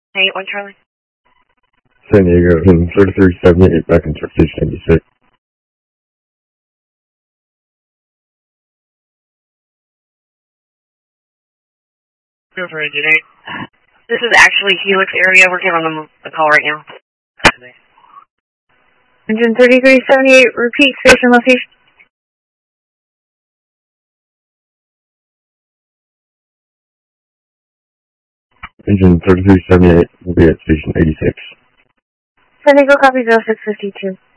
Hey, one Charlie. San Diego, 3378 back in Station 86. Go for Engine 8. This is actually Helix area. We're giving them a call right now. Engine 3378, repeat station location. Engine 3378 will be at Station 86. San Diego, copy 0652.